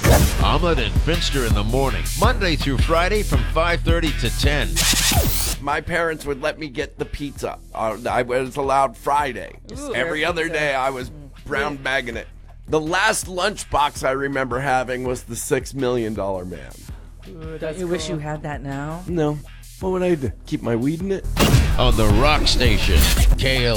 Ahmed and Finster in the morning, Monday through Friday from 5:30 to 10. My parents would let me get the pizza. I was allowed Friday. Every other day I was brown bagging it. The last lunchbox I remember having was the $6 Million Man. Don't you wish you had that now? No. What would I do? Keep my weed in it? On the Rock Station, KL.